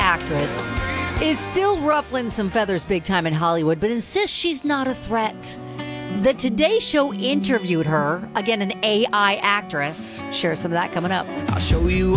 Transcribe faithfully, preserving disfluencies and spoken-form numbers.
actress, is still ruffling some feathers big time in Hollywood, but insists she's not a threat. The Today Show interviewed her, again, an A I actress. Share some of that coming up. I'll show you